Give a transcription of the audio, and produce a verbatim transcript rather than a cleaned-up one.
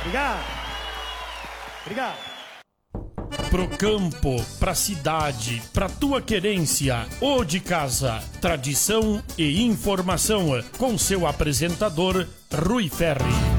Obrigado. Obrigado. Pro campo, pra cidade, pra tua querência, ou de casa, tradição e informação, com seu apresentador, Rui Ferri.